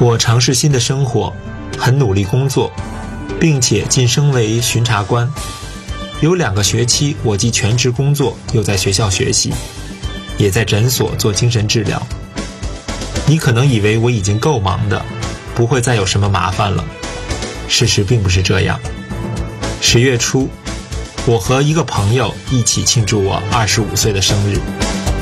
我尝试新的生活，很努力工作，并且晋升为巡查官。有2个学期，我既全职工作，又在学校学习，也在诊所做精神治疗。你可能以为我已经够忙的，不会再有什么麻烦了。事实并不是这样。10月初，我和一个朋友一起庆祝我25岁的生日。